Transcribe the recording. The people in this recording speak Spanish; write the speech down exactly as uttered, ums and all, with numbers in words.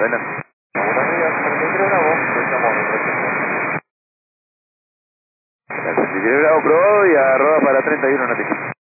Buenas. Buenos días, treinta y tres Bravo, estamos en recepción. Gracias. Si quiere Bravo probado y arroba para treinta y uno noticia.